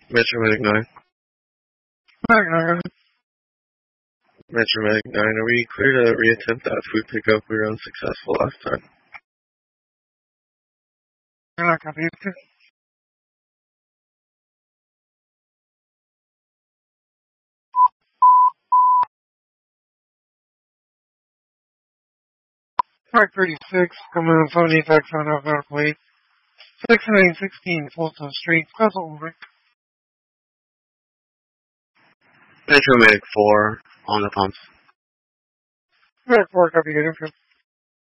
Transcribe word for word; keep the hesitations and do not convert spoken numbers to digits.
Metro Medic nine. Magna. Metro Medic nine, are we clear to reattempt that food pickup? We were unsuccessful last time. You're not going to be able to. Track thirty-six, coming on phone Apex on Alpha Plate. six nine one six Fulton Street, Castlewood. Metro Medic four, on the pumps. Track four, copy, good info.